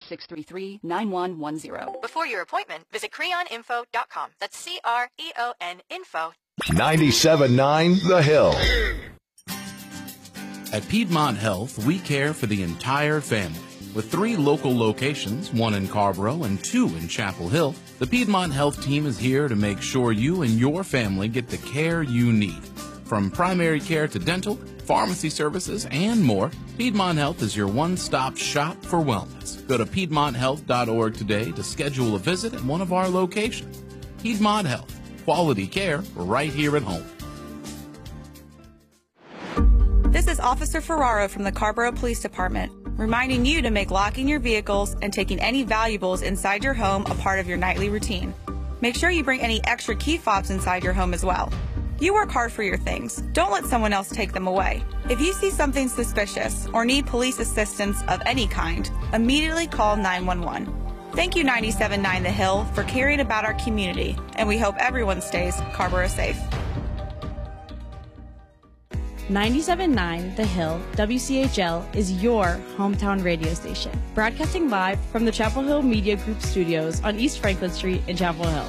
888-633-9110. Before your appointment, visit creoninfo.com. That's CREON info. 97.9 The Hill. At Piedmont Health, we care for the entire family. With 3 local locations, 1 in Carborough and 2 in Chapel Hill, the Piedmont Health team is here to make sure you and your family get the care you need. From primary care to dental, pharmacy services, and more, Piedmont Health is your one-stop shop for wellness. Go to PiedmontHealth.org today to schedule a visit at one of our locations. Piedmont Health, quality care right here at home. This is Officer Ferraro from the Carborough Police Department, reminding you to make locking your vehicles and taking any valuables inside your home a part of your nightly routine. Make sure you bring any extra key fobs inside your home as well. You work hard for your things. Don't let someone else take them away. If you see something suspicious or need police assistance of any kind, immediately call 911. Thank you 97.9 The Hill for caring about our community, and we hope everyone stays Carborough safe. 97.9 The Hill, WCHL, is your hometown radio station, broadcasting live from the Chapel Hill Media Group studios on East Franklin Street in Chapel Hill.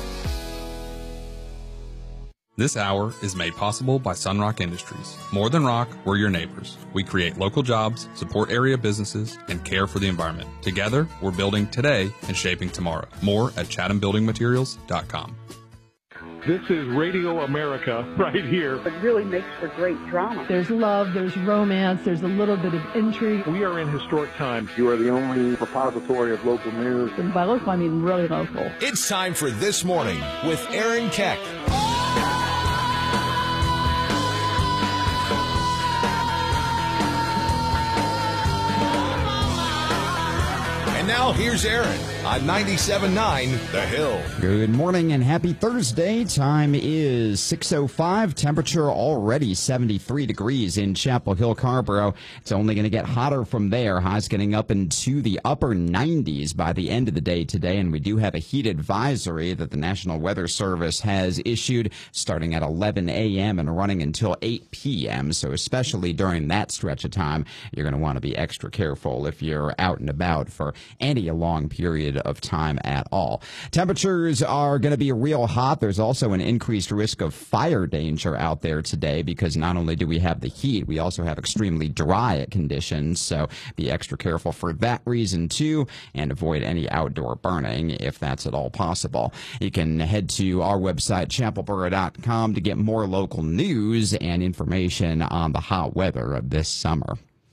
This hour is made possible by Sunrock Industries. More than rock, we're your neighbors. We create local jobs, support area businesses, and care for the environment. Together, we're building today and shaping tomorrow. More at chathambuildingmaterials.com. This is Radio America right here. It really makes for great drama. There's love, there's romance, there's a little bit of intrigue. We are in historic times. You are the only repository of local news. And by local, I mean really local. It's time for This Morning with Aaron Keck. And now here's Aaron on 97.9 The Hill. Good morning and happy Thursday. Time is 6:05. Temperature already 73 degrees in Chapel Hill, Carborough. It's only going to get hotter from there. Highs getting up into the upper 90s by the end of the day today. And we do have a heat advisory that the National Weather Service has issued starting at 11 a.m. and running until 8 p.m. So especially during that stretch of time, you're going to want to be extra careful if you're out and about for any long period of time at all. Temperatures are going to be real hot. There's also an increased risk of fire danger out there today because not only do we have the heat, we also have extremely dry conditions. So be extra careful for that reason too, and avoid any outdoor burning if that's at all possible. You can head to our website, chapelboro.com, to get more local news and information on the hot weather of this summer.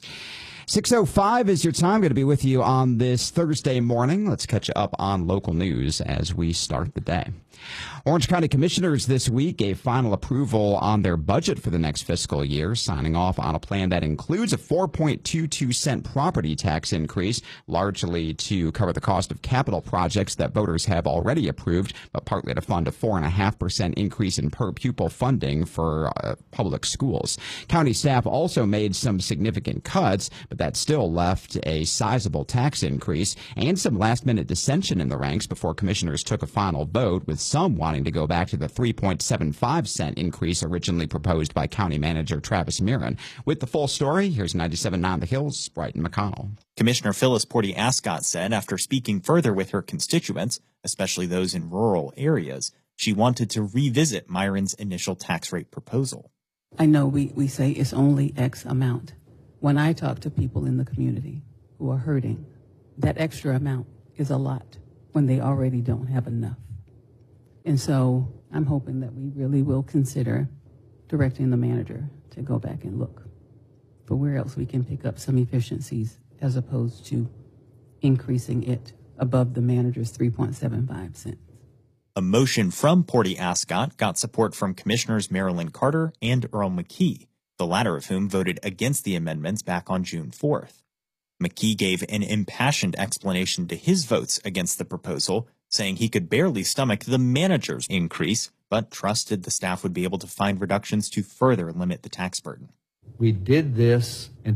6:05 is your time. Going to be with you on this Thursday morning. Let's catch up on local news as we start the day. Orange County Commissioners this week gave final approval on their budget for the next fiscal year, signing off on a plan that includes a 4.22-cent property tax increase, largely to cover the cost of capital projects that voters have already approved, but partly to fund a 4.5% increase in per-pupil funding for public schools. County staff also made some significant cuts, but that still left a sizable tax increase and some last-minute dissension in the ranks before commissioners took a final vote, with some wanting to go back to the 3.75-cent increase originally proposed by County Manager Travis Mirren. With the full story, here's 97.9 The Hill's Bryton McConnell. Commissioner Phyllis Porty Ascott said after speaking further with her constituents, especially those in rural areas, she wanted to revisit Myron's initial tax rate proposal. I know we say it's only X amount. When I talk to people in the community who are hurting, that extra amount is a lot when they already don't have enough. And so I'm hoping that we really will consider directing the manager to go back and look for where else we can pick up some efficiencies as opposed to increasing it above the manager's 3.75 cents. A motion from Porty Ascott got support from Commissioners Marilyn Carter and Earl McKee, the latter of whom voted against the amendments back on June 4th. McKee gave an impassioned explanation to his votes against the proposal, saying he could barely stomach the manager's increase, but trusted the staff would be able to find reductions to further limit the tax burden. We did this in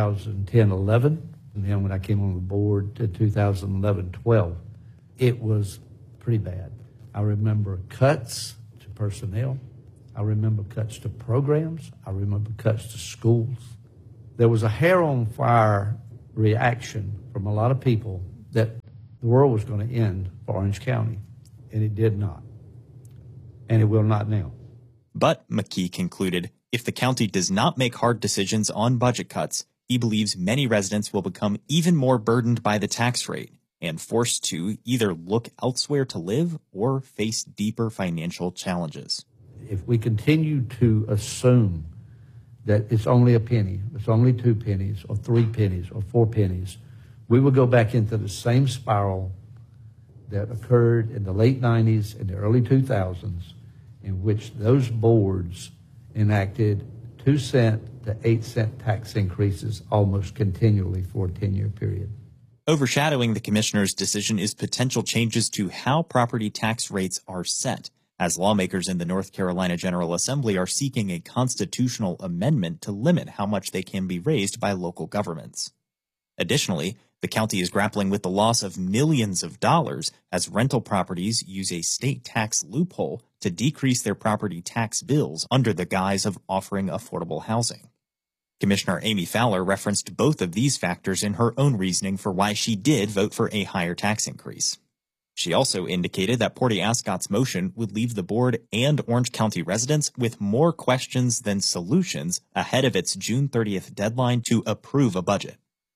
2010-11, and then when I came on the board to 2011-12, it was pretty bad. I remember cuts to personnel. I remember cuts to programs. I remember cuts to schools. There was a hair-on-fire reaction from a lot of people that the world was going to end for Orange County, and it did not. And it will not now. But, McKee concluded, if the county does not make hard decisions on budget cuts, he believes many residents will become even more burdened by the tax rate and forced to either look elsewhere to live or face deeper financial challenges. If we continue to assume that it's only a penny, it's only 2 pennies, or 3 pennies, or 4 pennies, we will go back into the same spiral that occurred in the late 90s and the early 2000s, in which those boards enacted 2-cent to 8-cent tax increases almost continually for a 10-year period. Overshadowing the commissioner's decision is potential changes to how property tax rates are set, as lawmakers in the North Carolina General Assembly are seeking a constitutional amendment to limit how much they can be raised by local governments. Additionally, the county is grappling with the loss of millions of dollars as rental properties use a state tax loophole to decrease their property tax bills under the guise of offering affordable housing. Commissioner Amy Fowler referenced both of these factors in her own reasoning for why she did vote for a higher tax increase. She also indicated that Port Ascot's motion would leave the board and Orange County residents with more questions than solutions ahead of its June 30th deadline to approve a budget.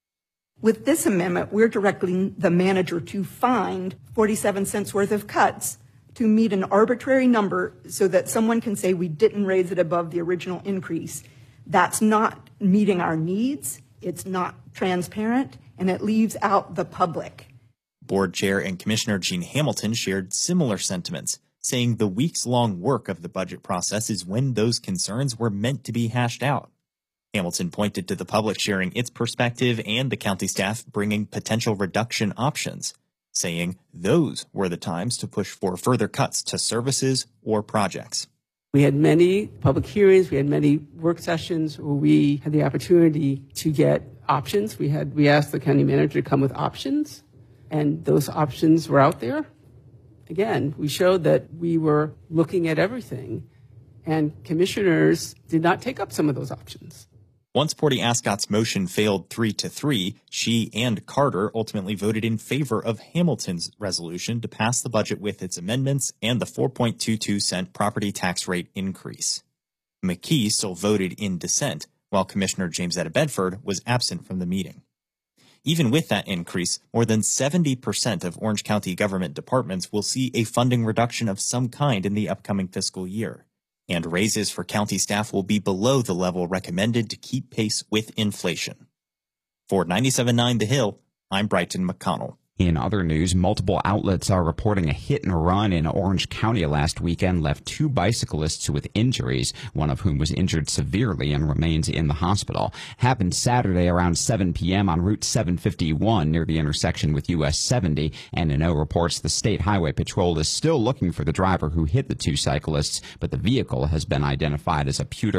With this amendment, we're directing the manager to find 47 cents worth of cuts to meet an arbitrary number so that someone can say we didn't raise it above the original increase. That's not meeting our needs, it's not transparent, and it leaves out the public. Board Chair and Commissioner Jean Hamilton shared similar sentiments, saying the weeks-long work of the budget process is when those concerns were meant to be hashed out. Hamilton pointed to the public sharing its perspective and the county staff bringing potential reduction options, saying those were the times to push for further cuts to services or projects. We had many public hearings, we had many work sessions where we had the opportunity to get options. We asked the county manager to come with options, and those options were out there. Again, we showed that we were looking at everything, and commissioners did not take up some of those options. Once Port Ascot's motion failed 3-3, she and Carter ultimately voted in favor of Hamilton's resolution to pass the budget with its amendments and the 4.22-cent property tax rate increase. McKee still voted in dissent, while Commissioner James Etta Bedford was absent from the meeting. Even with that increase, more than 70% of Orange County government departments will see a funding reduction of some kind in the upcoming fiscal year. And raises for county staff will be below the level recommended to keep pace with inflation. For 97.9 The Hill, I'm Brighton McConnell. In other news, multiple outlets are reporting a hit and run in Orange County last weekend left 2 bicyclists with injuries, one of whom was injured severely and remains in the hospital. Happened Saturday around 7 p.m. on Route 751 near the intersection with US 70. N&O reports the State Highway Patrol is still looking for the driver who hit the 2 cyclists, but the vehicle has been identified as a pewter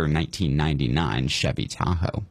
1999 Chevy Tahoe.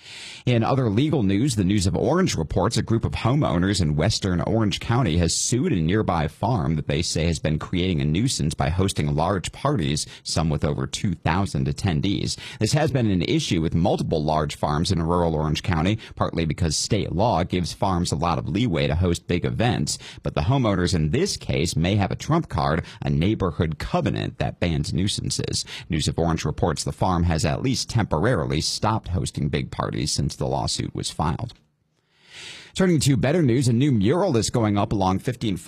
In other legal news, the News of Orange reports a group of homeowners in western Orange County has sued a nearby farm that they say has been creating a nuisance by hosting large parties, some with over 2,000 attendees. This has been an issue with multiple large farms in rural Orange County, partly because state law gives farms a lot of leeway to host big events. But the homeowners in this case may have a trump card, a neighborhood covenant that bans nuisances. News of Orange reports the farm has at least temporarily stopped hosting big parties since the lawsuit was filed. Turning to better news, a new mural is going up along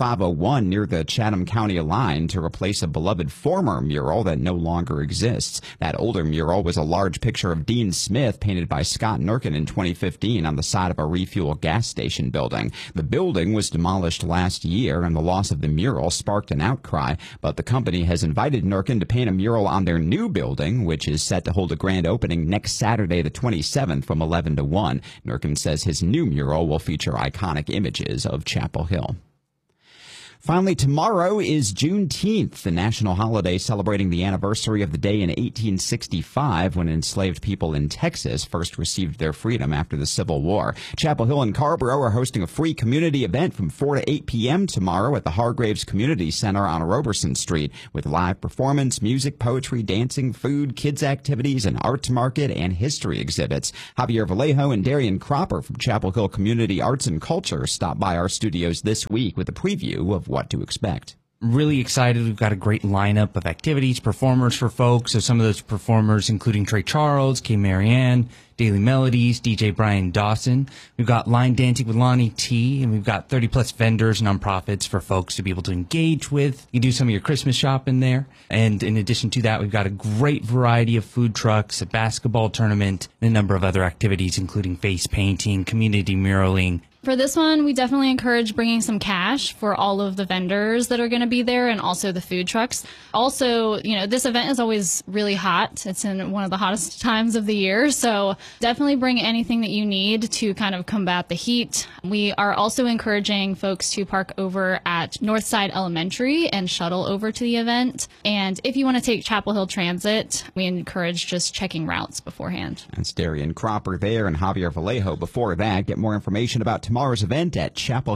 15501 near the Chatham County line to replace a beloved former mural that no longer exists. That older mural was a large picture of Dean Smith painted by Scott Nurkin in 2015 on the side of a refuel gas station building. The building was demolished last year, and the loss of the mural sparked an outcry, but the company has invited Nurkin to paint a mural on their new building, which is set to hold a grand opening next Saturday the 27th from 11 to 1. Nurkin says his new mural will feature iconic images of Chapel Hill. Finally, tomorrow is Juneteenth, the national holiday celebrating the anniversary of the day in 1865 when enslaved people in Texas first received their freedom after the Civil War. Chapel Hill and Carrboro are hosting a free community event from 4 to 8 p.m. tomorrow at the Hargraves Community Center on Roberson Street with live performance, music, poetry, dancing, food, kids activities, an arts market, and history exhibits. Javier Vallejo and Darian Cropper from Chapel Hill Community Arts and Culture stopped by our studios this week with a preview of what to expect. Really excited. We've got a great lineup of activities, performers for folks. So some of those performers including Trey Charles, Kay Marianne, Daily Melodies, DJ Brian Dawson. We've got line dancing with Lonnie T, and we've got 30-plus vendors, nonprofits for folks to be able to engage with. You can do some of your Christmas shopping there. And in addition to that, we've got a great variety of food trucks, a basketball tournament, and a number of other activities, including face painting, community muraling. For this one, we definitely encourage bringing some cash for all of the vendors that are going to be there and also the food trucks. Also, this event is always really hot. It's in one of the hottest times of the year. So definitely bring anything that you need to kind of combat the heat. We are also encouraging folks to park over at Northside Elementary and shuttle over to the event. And if you want to take Chapel Hill Transit, we encourage just checking routes beforehand. That's Darian Cropper there and Javier Vallejo before that. Get more information about tomorrow's event at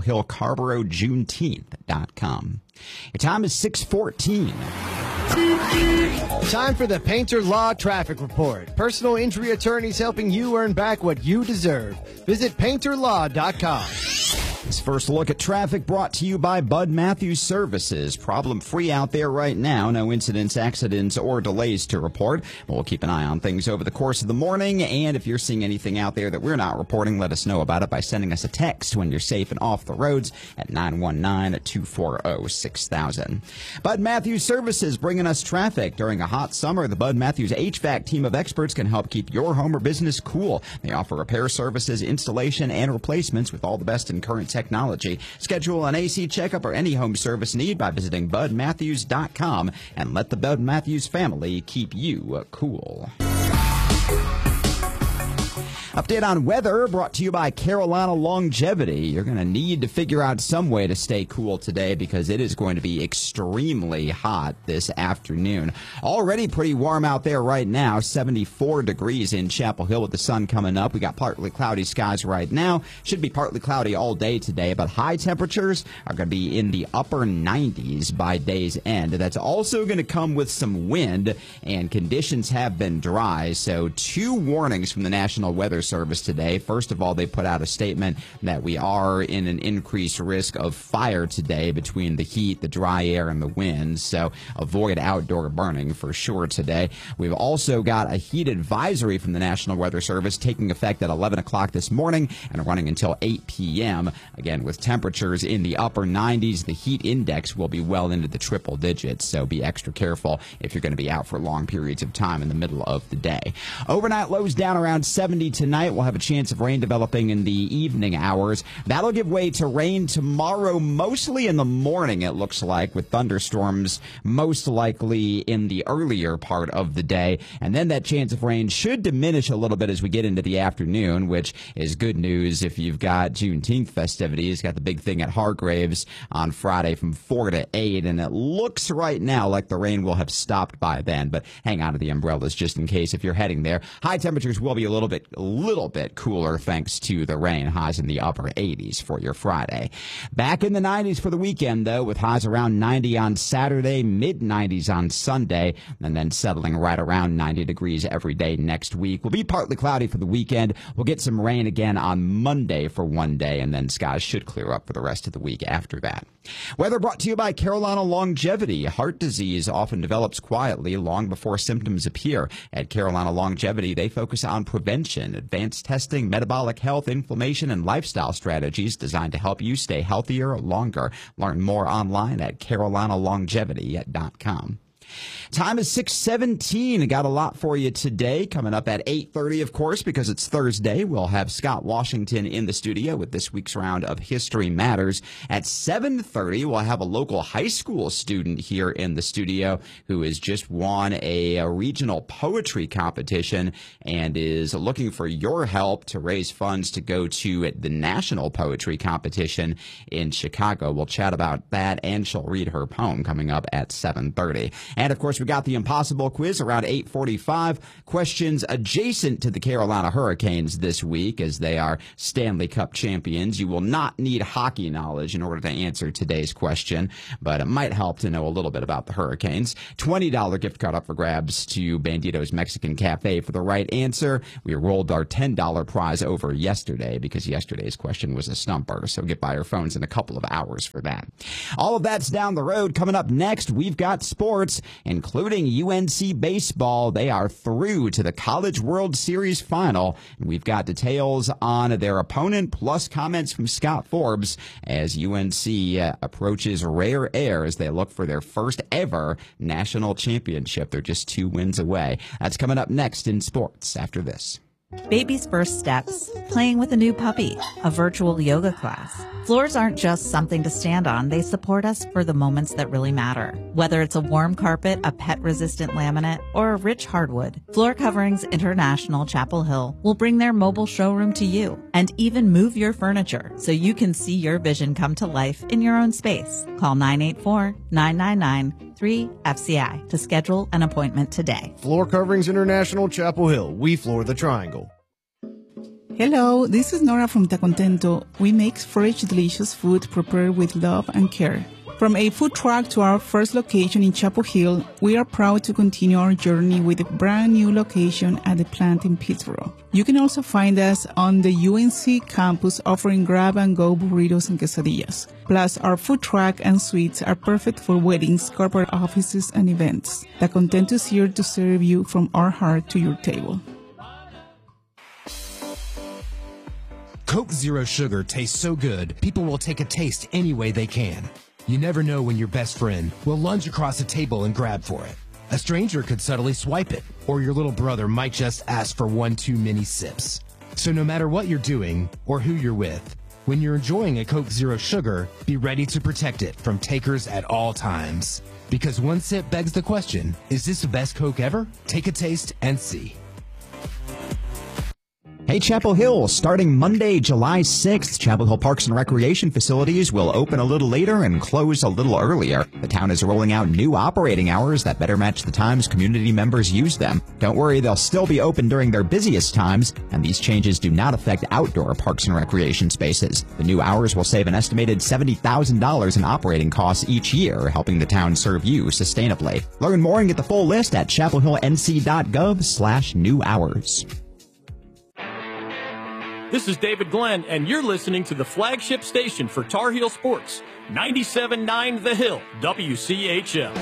chapelhillcarborojuneteenth.com. Your time is 6:14. Time for the Painter Law Traffic Report. Personal injury attorneys helping you earn back what you deserve. Visit painterlaw.com. This first look at traffic brought to you by Bud Matthews Services. Problem-free out there right now. No incidents, accidents, or delays to report. We'll keep an eye on things over the course of the morning. And if you're seeing anything out there that we're not reporting, let us know about it by sending us a text when you're safe and off the roads at 919-240-6000. Bud Matthews Services bringing us traffic. During a hot summer, the Bud Matthews HVAC team of experts can help keep your home or business cool. They offer repair services, installation, and replacements with all the best in current technology. Schedule an AC checkup or any home service need by visiting budmatthews.com and let the Bud Matthews family keep you cool. Update on weather brought to you by Carolina Longevity. You're going to need to figure out some way to stay cool today because it is going to be extremely hot this afternoon. Already pretty warm out there right now, 74 degrees in Chapel Hill with the sun coming up. We got partly cloudy skies right now. Should be partly cloudy all day today, but high temperatures are going to be in the upper 90s by day's end. That's also going to come with some wind, and conditions have been dry. So 2 warnings from the National Weather Service today. First of all, they put out a statement that we are in an increased risk of fire today between the heat, the dry air, and the wind. So avoid outdoor burning for sure today. We've also got a heat advisory from the National Weather Service taking effect at 11 o'clock this morning and running until 8 p.m. Again, with temperatures in the upper 90s, the heat index will be well into the triple digits. So be extra careful if you're going to be out for long periods of time in the middle of the day. Overnight lows down around 70 tonight. We'll have a chance of rain developing in the evening hours. That'll give way to rain tomorrow, mostly in the morning, it looks like, with thunderstorms most likely in the earlier part of the day. And then that chance of rain should diminish a little bit as we get into the afternoon, which is good news if you've got Juneteenth festivities. Got the big thing at Hargraves on Friday from 4 to 8, and it looks right now like the rain will have stopped by then, but hang on to the umbrellas just in case if you're heading there. High temperatures will be a little bit cooler thanks to the rain. Highs in the upper 80s for your Friday. Back in the 90s for the weekend, though, with highs around 90 on Saturday, mid-90s on Sunday, and then settling right around 90 degrees every day next week. Will be partly cloudy for the weekend. We'll get some rain again on Monday for one day, and then skies should clear up for the rest of the week after that. Weather brought to you by Carolina Longevity. Heart disease often develops quietly long before symptoms appear. At Carolina Longevity, they focus on prevention, advanced testing, metabolic health, inflammation, and lifestyle strategies designed to help you stay healthier longer. Learn more online at carolinalongevity.com. Time is 6:17. Got a lot for you today. Coming up at 8:30, of course, because it's Thursday. We'll have Scott Washington in the studio with this week's round of History Matters. At 7:30, we'll have a local high school student here in the studio who has just won a regional poetry competition and is looking for your help to raise funds to go to the national poetry competition in Chicago. We'll chat about that, and she'll read her poem coming up at 7:30. And, of course, we got the Impossible Quiz around 8:45. Questions adjacent to the Carolina Hurricanes this week as they are Stanley Cup champions. You will not need hockey knowledge in order to answer today's question, but it might help to know a little bit about the Hurricanes. $20 gift card up for grabs to Bandito's Mexican Cafe for the right answer. We rolled our $10 prize over yesterday because yesterday's question was a stumper, so get by your phones in a couple of hours for that. All of that's down the road. Coming up next, we've got sports, including UNC baseball. They are through to the College World Series final, and we've got details on their opponent plus comments from Scott Forbes as UNC approaches rare air as they look for their first ever national championship. They're just 2 wins away. That's coming up next in sports after this. Baby's first steps, playing with a new puppy, a virtual yoga class. Floors aren't just something to stand on. They support us for the moments that really matter. Whether it's a warm carpet, a pet-resistant laminate, or a rich hardwood, Floor Coverings International Chapel Hill will bring their mobile showroom to you and even move your furniture so you can see your vision come to life in your own space. Call 984-999-3FCI to schedule an appointment today. Floor Coverings International Chapel Hill. We floor the triangle. Hello, this is Nora from Ta Contento. We make fresh, delicious food prepared with love and care. From a food truck to our first location in Chapel Hill, we are proud to continue our journey with a brand new location at the plant in Pittsburgh. You can also find us on the UNC campus offering grab-and-go burritos and quesadillas. Plus, our food truck and suites are perfect for weddings, corporate offices, and events. Ta Contento is here to serve you from our heart to your table. Coke Zero Sugar tastes so good, people will take a taste any way they can. You never know when your best friend will lunge across a table and grab for it. A stranger could subtly swipe it, or your little brother might just ask for one too many sips. So no matter what you're doing or who you're with, when you're enjoying a Coke Zero Sugar, be ready to protect it from takers at all times. Because one sip begs the question, is this the best Coke ever? Take a taste and see. Hey, Chapel Hill, starting Monday, July 6th, Chapel Hill Parks and Recreation facilities will open a little later and close a little earlier. The town is rolling out new operating hours that better match the times community members use them. Don't worry, they'll still be open during their busiest times, and these changes do not affect outdoor parks and recreation spaces. The new hours will save an estimated $70,000 in operating costs each year, helping the town serve you sustainably. Learn more and get the full list at chapelhillnc.gov/new hours. This is David Glenn, and you're listening to the flagship station for Tar Heel Sports, 97.9 The Hill, WCHL.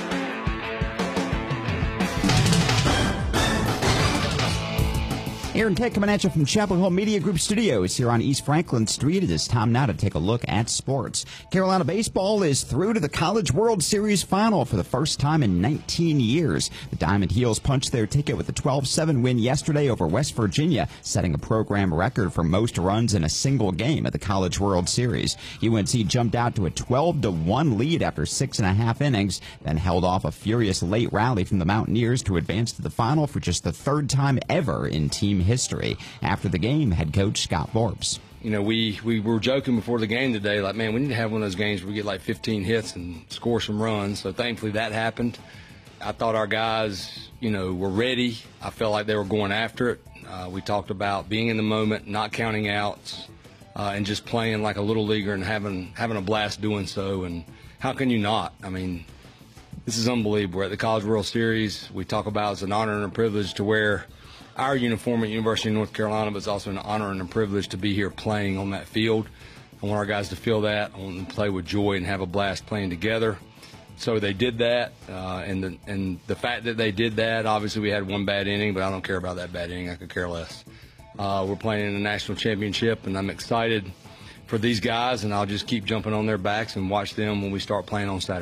Aaron Tech coming at you from Chapel Hill Media Group Studios here on East Franklin Street. It is time now to take a look at sports. Carolina baseball is through to the College World Series final for the first time in 19 years. The Diamond Heels punched their ticket with a 12-7 win yesterday over West Virginia, setting a program record for most runs in a single game at the College World Series. UNC jumped out to a 12-1 lead after 6.5 innings, then held off a furious late rally from the Mountaineers to advance to the final for just the third time ever in team history. After the game, head coach Scott Forbes. You know, we were joking before the game today, like, man, we need to have one of those games where we get like 15 hits and score some runs. So thankfully that happened. I thought our guys, were ready. I felt like they were going after it. We talked about being in the moment, not counting outs, and just playing like a little leaguer and having a blast doing so. And how can you not? I mean, this is unbelievable. We're at the College World Series. We talk about it's an honor and a privilege to wear our uniform at University of North Carolina, but it's also an honor and a privilege to be here playing on that field. I want our guys to feel that. I want them to play with joy and have a blast playing together. So they did that, and the fact that they did that, obviously we had one bad inning, but I don't care about that bad inning. I could care less. We're playing in a national championship, and I'm excited for these guys, and I'll just keep jumping on their backs and watch them when we start playing on Saturday.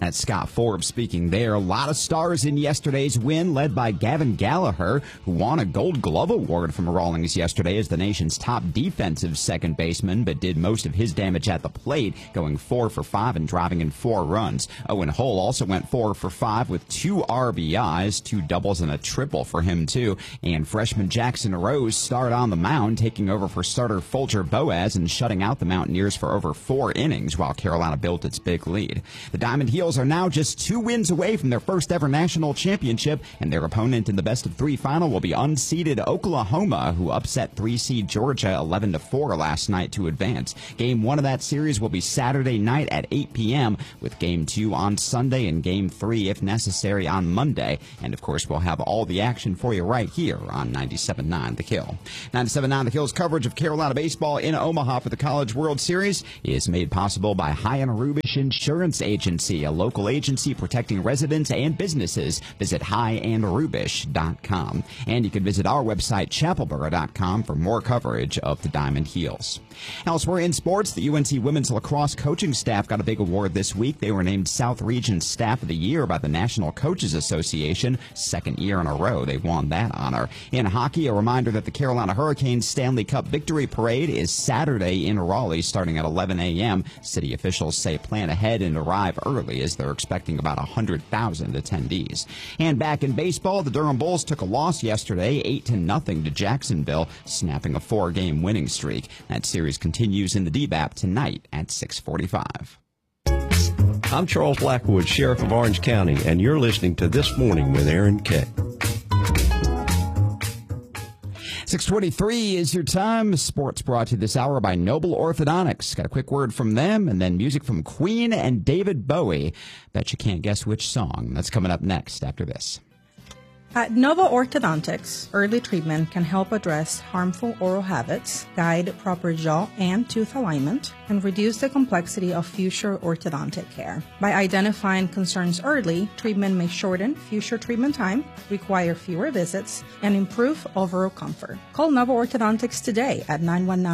That's Scott Forbes speaking there. A lot of stars in yesterday's win, led by Gavin Gallagher, who won a Gold Glove Award from Rawlings yesterday as the nation's top defensive second baseman, but did most of his damage at the plate, going 4 for 5 and driving in 4 runs. Owen Hull also went 4 for 5 with 2 RBIs, 2 doubles and a triple for him too. And freshman Jackson Rose started on the mound, taking over for starter Folger Boaz and shutting out the Mountaineers for over 4 innings while Carolina built its big lead. The Diamond Heels are now just 2 wins away from their first ever national championship, and their opponent in the best-of-3 final will be unseeded Oklahoma, who upset 3-seed Georgia 11-4 last night to advance. Game 1 of that series will be Saturday night at 8 p.m., with Game 2 on Sunday and Game 3, if necessary, on Monday. And, of course, we'll have all the action for you right here on 97.9 The Kill. 97.9 The Kill's coverage of Carolina baseball in Omaha for the College World Series is made possible by High and Rubish Insurance Agency, a local agency protecting residents and businesses. Visit highandrubish.com. And you can visit our website, chapelboro.com, for more coverage of the Diamond Heels. Elsewhere in sports, the UNC women's lacrosse coaching staff got a big award this week. They were named South Region Staff of the Year by the National Coaches Association. 2nd year in a row they've won that honor. In hockey, a reminder that the Carolina Hurricanes Stanley Cup Victory Parade is Saturday in Raleigh starting at 11 a.m. City officials say plan ahead and arrive early as they're expecting about 100,000 attendees. And back in baseball, the Durham Bulls took a loss yesterday, 8-0 to Jacksonville, snapping a 4-game winning streak. That series continues in the DBAP tonight at 6:45. I'm Charles Blackwood, Sheriff of Orange County, and you're listening to This Morning with Aaron Kay. 6:23 is your time. Sports brought to you this hour by Noble Orthodontics. Got a quick word from them, and then music from Queen and David Bowie. Bet you can't guess which song. That's coming up next after this. At Nova Orthodontics, early treatment can help address harmful oral habits, guide proper jaw and tooth alignment, and reduce the complexity of future orthodontic care. By identifying concerns early, treatment may shorten future treatment time, require fewer visits, and improve overall comfort. Call Nova Orthodontics today at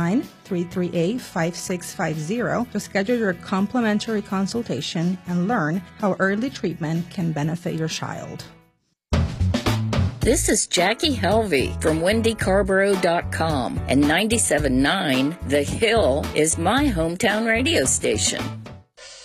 919-338-5650 to schedule your complimentary consultation and learn how early treatment can benefit your child. This is Jackie Helvey from WendyCarborough.com, and 97.9 The Hill is my hometown radio station.